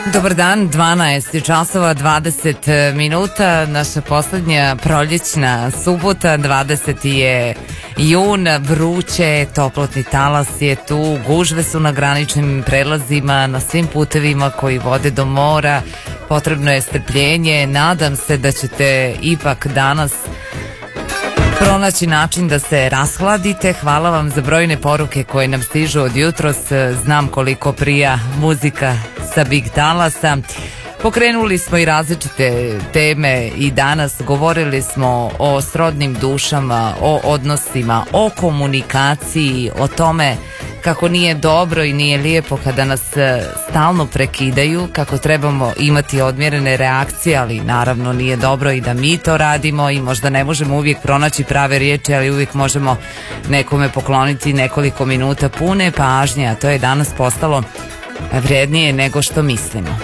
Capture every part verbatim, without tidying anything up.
Dobar dan, dvanaest časova dvadeset minuta, naša poslednja proljećna subota, dvadeseti je jun, vruće, toplotni talas je tu, gužve su na graničnim prelazima, na svim putevima koji vode do mora, potrebno je strpljenje, nadam se da ćete ipak danas pronaći način da se rashladite. Hvala vam za brojne poruke koje nam stižu od jutros, znam koliko prija muzika sa Big Talasa. Pokrenuli smo i različite teme i danas govorili smo o srodnim dušama, o odnosima, o komunikaciji, o tome kako nije dobro i nije lijepo kada nas stalno prekidaju, kako trebamo imati odmjerene reakcije, ali naravno nije dobro i da mi to radimo i možda ne možemo uvijek pronaći prave riječi, ali uvijek možemo nekome pokloniti nekoliko minuta pune pažnje, a to je danas postalo vrijednije nego što mislimo.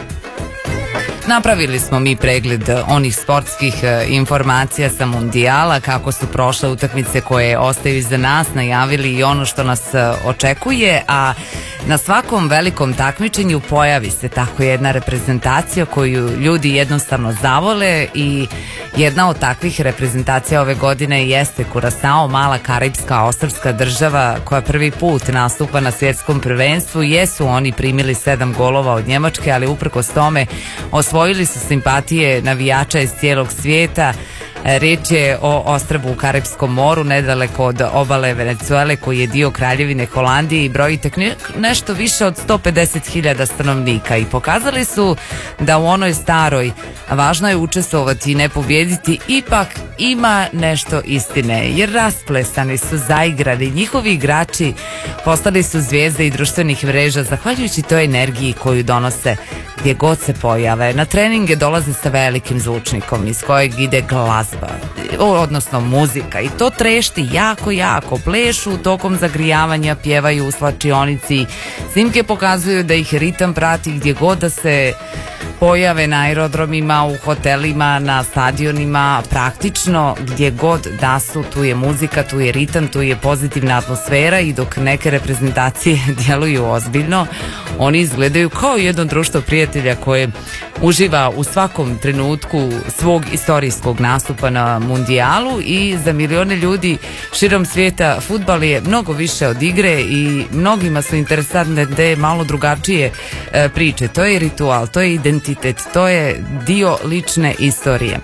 Napravili smo mi pregled onih sportskih informacija sa mundijala, kako su prošle utakmice koje ostaju iza nas, najavili i ono što nas očekuje, a na svakom velikom takmičenju pojavi se tako jedna reprezentacija koju ljudi jednostavno zavole i jedna od takvih reprezentacija ove godine jeste Kurasao, mala karipska ostrvska država koja prvi put nastupa na svjetskom prvenstvu. Jesu oni primili sedam golova od Njemačke, ali uprkos tome osvojili su simpatije navijača iz cijelog svijeta. Riječ je o ostrvu u Karipskom moru, nedaleko od obale Venezuele, koji je dio Kraljevine Holandije i broji tek nešto više od sto pedeset hiljada stanovnika, i pokazali su da u onoj staroj važno je učestvovati i ne pobijediti ipak ima nešto istine, jer rasplesani su, zaigrani, njihovi igrači postali su zvijezde i društvenih mreža zahvaljujući toj energiji koju donose gdje god se pojave. Na treninge dolaze sa velikim zvučnikom iz kojeg ide glazba, odnosno muzika, i to trešti jako, jako. Plešu tokom zagrijavanja, pjevaju u slačionici, snimke pokazuju da ih ritam prati gdje god da se pojave, na aerodromima, u hotelima, na stadionima, praktično gdje god da su, tu je muzika, tu je ritam, tu je pozitivna atmosfera, i dok neke reprezentacije djeluju ozbiljno, oni izgledaju kao jedno društvo prijatelja koje uživa u svakom trenutku svog istorijskog nastupa na mundijalu. I za milione ljudi širom svijeta fudbal je mnogo više od igre i mnogima su interesantne te malo drugačije e, priče. To je ritual, to je identitet, to je dio lične istorije.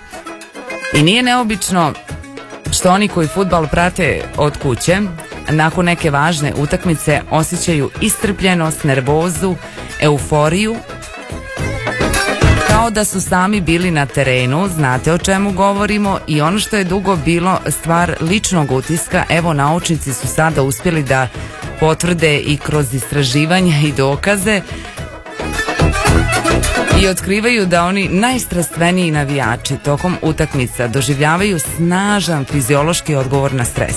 I nije neobično što oni koji fudbal prate od kuće nakon neke važne utakmice osjećaju iscrpljenost, nervozu, euforiju, kao da su sami bili na terenu. Znate o čemu govorimo, i ono što je dugo bilo stvar ličnog utiska, evo naučnici su sada uspjeli da potvrde i kroz istraživanja i dokaze i otkrivaju da oni najstrastveniji navijači tokom utakmica doživljavaju snažan fiziološki odgovor na stres.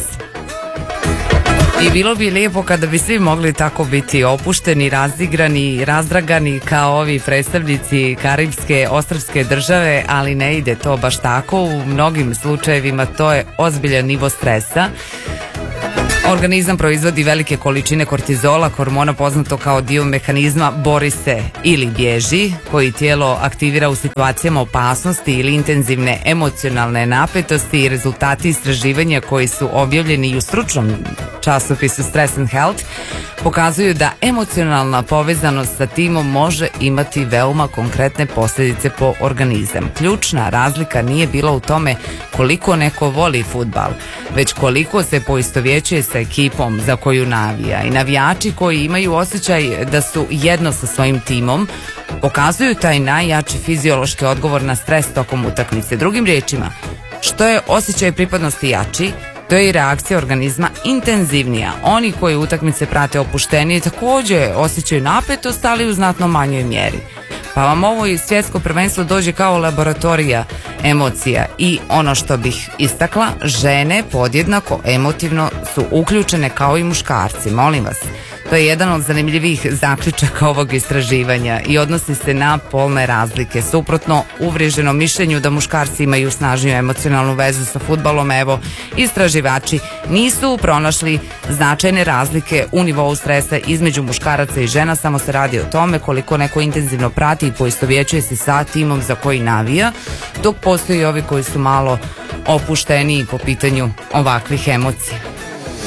I bilo bi lijepo kada bi svi mogli tako biti opušteni, razigrani, razdragani kao ovi predstavnici karipske ostrvske države, ali ne ide to baš tako. U mnogim slučajevima to je ozbiljan nivo stresa. Organizam proizvodi velike količine kortizola, hormona poznato kao dio mehanizma bori se ili bježi, koji tijelo aktivira u situacijama opasnosti ili intenzivne emocionalne napetosti, i rezultati istraživanja koji su objavljeni i u stručnom časopisu Stress and Health pokazuju da emocionalna povezanost sa timom može imati veoma konkretne posljedice po organizam. Ključna razlika nije bila u tome koliko neko voli fudbal, već koliko se poistovjećuje sa ekipom za koju navija. I navijači koji imaju osjećaj da su jedno sa svojim timom pokazuju taj najjači fiziološki odgovor na stres tokom utakmice. Drugim riječima, što je osjećaj pripadnosti jači, to je i reakcija organizma intenzivnija. Oni koji utakmice prate opuštenije također osjećaju napetost, ali u znatno manjoj mjeri. Pa vam ovo i svjetsko prvenstvo dođe kao laboratorija emocija, i ono što bih istakla, žene podjednako emotivno su uključene kao i muškarci. Molim vas, To je jedan od zanimljivih zaključaka ovog istraživanja i odnosi se na polne razlike. Suprotno uvriježenom mišljenju da muškarci imaju snažniju emocionalnu vezu sa fudbalom, evo, istraživači nisu pronašli značajne razlike u nivou stresa između muškaraca i žena, samo se radi o tome koliko neko intenzivno prati i poistovjećuje se sa timom za koji navija, dok postoji ovi koji su malo opušteniji po pitanju ovakvih emocija.